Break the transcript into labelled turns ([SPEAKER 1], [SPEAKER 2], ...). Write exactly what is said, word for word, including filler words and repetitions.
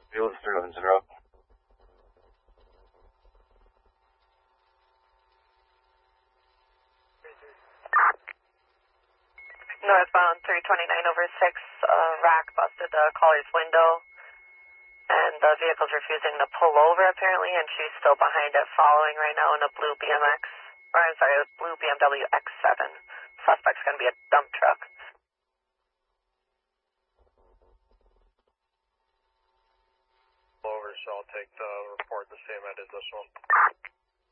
[SPEAKER 1] Fuel zero zero.
[SPEAKER 2] Northbound three twenty-nine over six, uh, rack busted the caller's window, and the vehicle's refusing to pull over apparently, and she's still behind it following right now in a blue B M X, or I'm sorry, a blue B M W X seven. Suspect's going to be a dump truck.
[SPEAKER 3] Over, so I'll take the report the same I did this one.